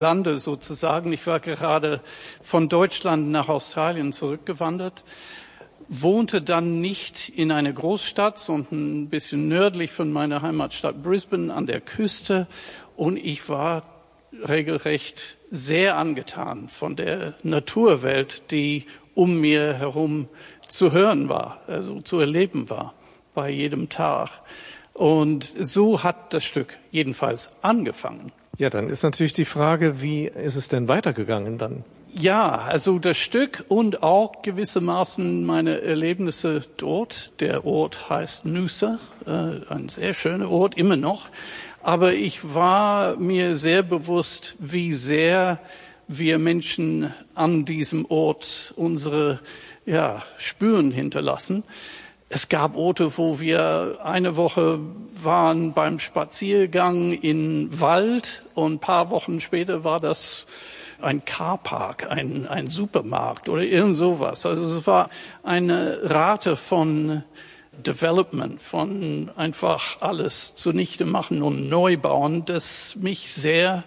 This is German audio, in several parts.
Lande sozusagen. Ich war gerade von Deutschland nach Australien zurückgewandert, wohnte dann nicht in einer Großstadt, sondern ein bisschen nördlich von meiner Heimatstadt Brisbane an der Küste. Und ich war regelrecht sehr angetan von der Naturwelt, die um mir herum zu hören war, also zu erleben war bei jedem Tag. Und so hat das Stück jedenfalls angefangen. Ja, dann ist natürlich die Frage, wie ist es denn weitergegangen dann? Ja, also das Stück und auch gewissermaßen meine Erlebnisse dort. Der Ort heißt Noosa, ein sehr schöner Ort, immer noch. Aber ich war mir sehr bewusst, wie sehr wir Menschen an diesem Ort unsere Spuren hinterlassen. Es gab Orte, wo wir eine Woche waren beim Spaziergang in Wald und ein paar Wochen später war das ein Carpark, ein Supermarkt oder irgend sowas. Also es war eine Rate von Development, von einfach alles zunichte machen und neu bauen, das mich sehr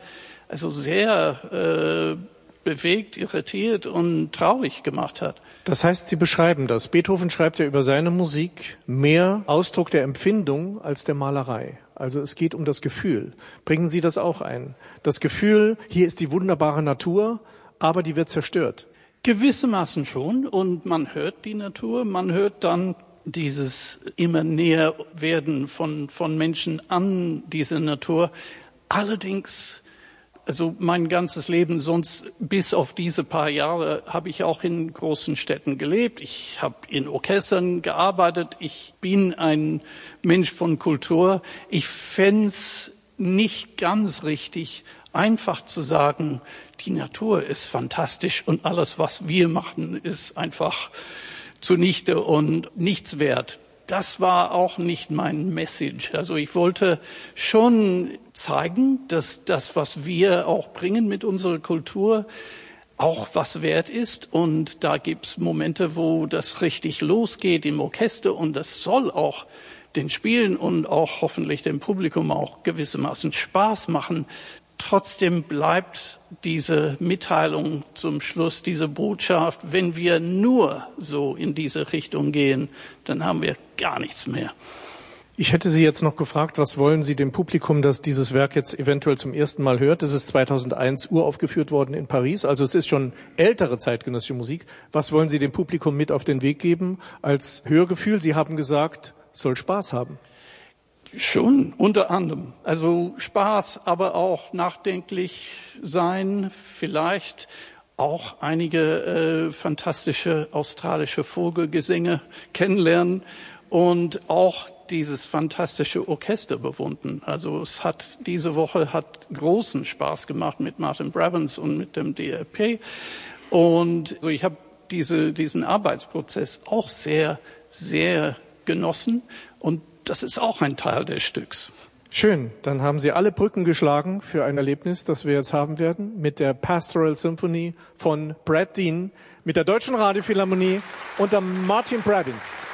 bewegt, irritiert und traurig gemacht hat. Das heißt, Sie beschreiben das. Beethoven schreibt ja über seine Musik mehr Ausdruck der Empfindung als der Malerei. Also es geht um das Gefühl. Bringen Sie das auch ein? Das Gefühl, hier ist die wunderbare Natur, aber die wird zerstört. Gewissermaßen schon. Und man hört die Natur, man hört dann dieses immer näher werden von Menschen an diese Natur. Allerdings, also mein ganzes Leben, sonst bis auf diese paar Jahre, habe ich auch in großen Städten gelebt. Ich habe in Orchestern gearbeitet. Ich bin ein Mensch von Kultur. Ich fänd's nicht ganz richtig, einfach zu sagen, die Natur ist fantastisch und alles, was wir machen, ist einfach zunichte und nichts wert. Das war auch nicht mein Message. Also ich wollte schon zeigen, dass das, was wir auch bringen mit unserer Kultur, auch was wert ist. Und da gibt's Momente, wo das richtig losgeht im Orchester. Und das soll auch den Spielen und auch hoffentlich dem Publikum auch gewissermaßen Spaß machen. Trotzdem bleibt diese Mitteilung zum Schluss, diese Botschaft, wenn wir nur so in diese Richtung gehen, dann haben wir gar nichts mehr. Ich hätte Sie jetzt noch gefragt, was wollen Sie dem Publikum, das dieses Werk jetzt eventuell zum ersten Mal hört? Es ist 2001 uraufgeführt worden in Paris, also es ist schon ältere zeitgenössische Musik. Was wollen Sie dem Publikum mit auf den Weg geben als Hörgefühl? Sie haben gesagt, es soll Spaß haben. Schon, unter anderem. Also Spaß, aber auch nachdenklich sein, vielleicht auch einige fantastische australische Vogelgesänge kennenlernen und auch dieses fantastische Orchester bewundern. Also es hat diese Woche großen Spaß gemacht mit Martin Brabants und mit dem DRP. Und also ich habe diesen Arbeitsprozess auch sehr, sehr genossen und das ist auch ein Teil des Stücks. Schön, dann haben Sie alle Brücken geschlagen für ein Erlebnis, das wir jetzt haben werden, mit der Pastoral Symphony von Brad Dean, mit der Deutschen Radiophilharmonie und der Martin Brabants.